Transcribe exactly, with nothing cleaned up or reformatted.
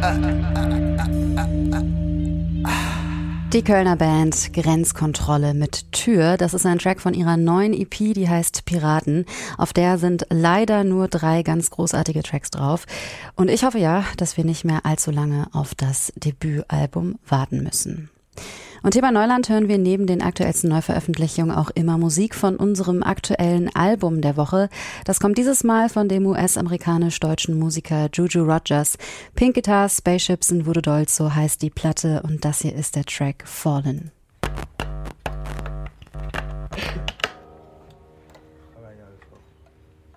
Die Kölner Band Grenzkontrolle mit Tür, das ist ein Track von ihrer neuen E P, die heißt Piraten. Auf der sind leider nur drei ganz großartige Tracks drauf. Und ich hoffe ja, dass wir nicht mehr allzu lange auf das Debütalbum warten müssen. Und hier bei Neuland hören wir neben den aktuellsten Neuveröffentlichungen auch immer Musik von unserem aktuellen Album der Woche. Das kommt dieses Mal von dem U S-amerikanisch-deutschen Musiker Juju Rogers. Pink Guitars, Spaceships and Voodoo Dolls, so heißt die Platte, und das hier ist der Track Fallen.